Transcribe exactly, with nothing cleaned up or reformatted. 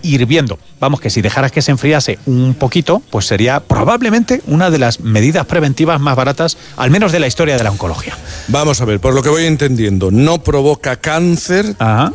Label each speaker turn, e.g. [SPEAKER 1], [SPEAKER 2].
[SPEAKER 1] hirviendo. Vamos, que si dejaras que se enfriase un poquito, pues sería probablemente una de las medidas preventivas más baratas, al menos de la historia de la oncología.
[SPEAKER 2] Vamos a ver, por lo que voy entendiendo, no provoca cáncer.
[SPEAKER 1] Ajá.